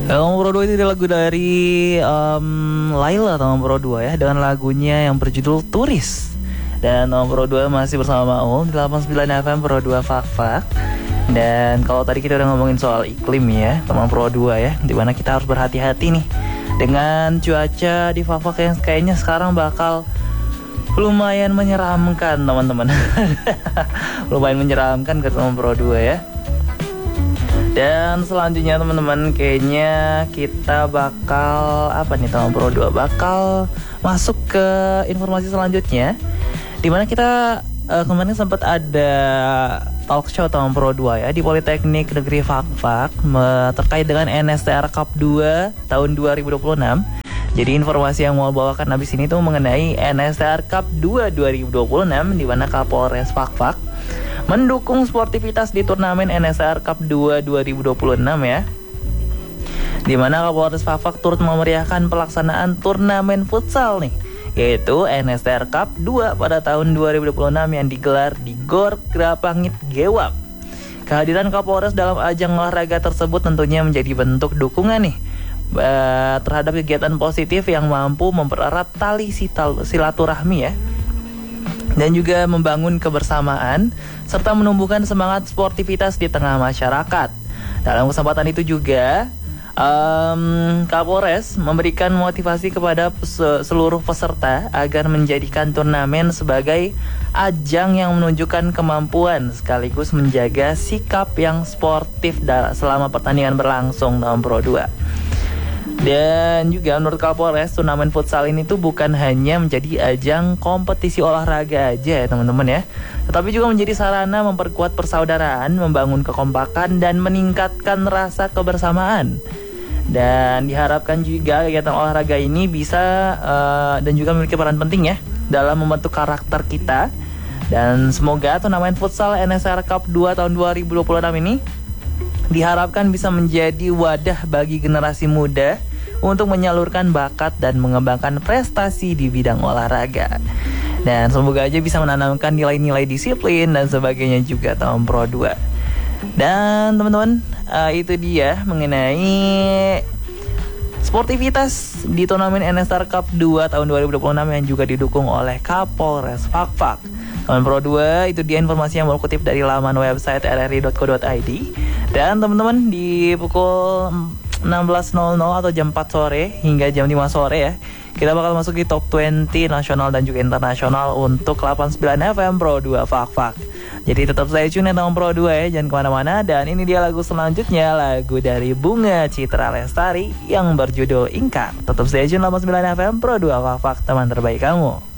Nomor 2 itu lagu dari Laila nomor 2 ya, dengan lagunya yang berjudul Turis. Dan nomor 2 masih bersama Maul di 89 FM Pro 2 Fak-Fak. Dan kalau tadi kita udah ngomongin soal iklim ya, teman Pro 2 ya, dimana kita harus berhati-hati nih dengan cuaca di Fak-Fak yang kayaknya sekarang bakal lumayan menyeramkan teman-teman. Lumayan menyeramkan ke teman Pro 2 ya. Dan selanjutnya teman-teman, kayaknya kita bakal apa nih teman Pro 2, bakal masuk ke informasi selanjutnya, dimana kita kemarin sempat ada talk show teman Pro 2 ya di Politeknik Negeri Fak-Fak terkait dengan NSTR Cup 2 tahun 2026. Jadi informasi yang mau bawakan habis ini tuh mengenai NSTR Cup 2 2026, di mana Kapolres Fak-Fak mendukung sportivitas di turnamen NSTR Cup 2 2026 ya. Di mana Kapolres Fak-Fak turut memeriahkan pelaksanaan turnamen futsal nih, yaitu NSTR Cup 2 pada tahun 2026 yang digelar di Gor Grapangit Gewap. Kehadiran Kapolres dalam ajang olahraga tersebut tentunya menjadi bentuk dukungan nih terhadap kegiatan positif yang mampu mempererat tali silaturahmi ya, dan juga membangun kebersamaan serta menumbuhkan semangat sportivitas di tengah masyarakat. Dalam kesempatan itu juga Kapolres memberikan motivasi kepada seluruh peserta agar menjadikan turnamen sebagai ajang yang menunjukkan kemampuan sekaligus menjaga sikap yang sportif selama pertandingan berlangsung dalam Pro 2. Dan juga menurut Kapolres, turnamen futsal ini tuh bukan hanya menjadi ajang kompetisi olahraga aja ya teman-teman ya, tetapi juga menjadi sarana memperkuat persaudaraan, membangun kekompakan, dan meningkatkan rasa kebersamaan. Dan diharapkan juga kegiatan olahraga ini bisa dan juga memiliki peran penting ya dalam membentuk karakter kita. Dan semoga turnamen futsal NSR Cup 2 tahun 2026 ini diharapkan bisa menjadi wadah bagi generasi muda untuk menyalurkan bakat dan mengembangkan prestasi di bidang olahraga. Dan semoga aja bisa menanamkan nilai-nilai disiplin dan sebagainya juga tahun Pro 2. Dan teman-teman, itu dia mengenai sportivitas di turnamen NSR Cup 2 tahun 2026 yang juga didukung oleh Kapolres Fak-Fak. Teman Pro 2, itu dia informasi yang mau kutip dari laman website rri.co.id. Dan teman-teman, di pukul 16.00 atau jam 4 sore hingga jam 5 sore ya, kita bakal masuk di top 20 nasional dan juga internasional untuk 89 FM Pro 2 Fak-Fak. Jadi tetap stay tune ya teman Pro 2 ya, jangan kemana-mana. Dan ini dia lagu selanjutnya, lagu dari Bunga Citra Lestari yang berjudul Ingkar. Tetap stay tune 89 FM Pro 2 Fak-Fak, teman terbaik kamu.